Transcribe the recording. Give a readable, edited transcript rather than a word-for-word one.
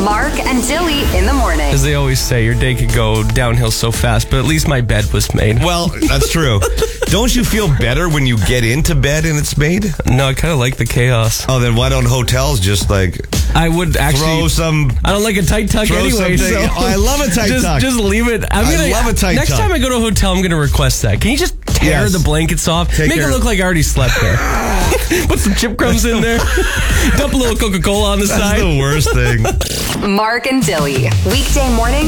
Mark and Dilly in the morning. As they always say, your day could go downhill so fast, but at least my bed was made. Well, that's true. Don't you feel better when you get into bed and it's made? No, I kind of like the chaos. Oh, then why don't hotels just I would actually throw some... I don't like a tight tuck anyway. So Oh, I love a tight tuck. Just leave it. I love a tight next tuck. time I go to a hotel, I'm going to request that. Can you just tear the blankets off? Make it look like I already slept there. Put some chip crumbs in there. Dump a little Coca-Cola on the side. That's the worst thing. Mark and Dilly. Weekday morning